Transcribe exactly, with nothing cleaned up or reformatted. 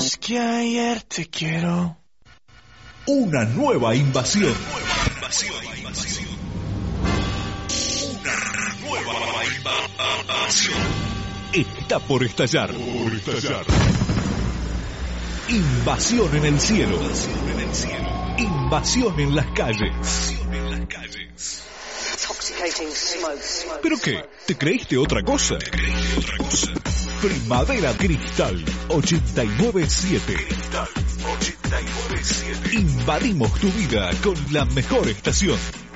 Más que ayer te quiero. Una nueva invasión. Una nueva invasión. Está por estallar. Por estallar. Invasión en el cielo. Invasión en el cielo. Invasión en las calles. Invasión en las calles. ¿Pero qué? ¿Te creíste otra cosa? ¿Te creíste otra cosa? Primavera Cristal ochenta y nueve siete. Cristal ochenta y nueve siete. Invadimos tu vida con la mejor estación.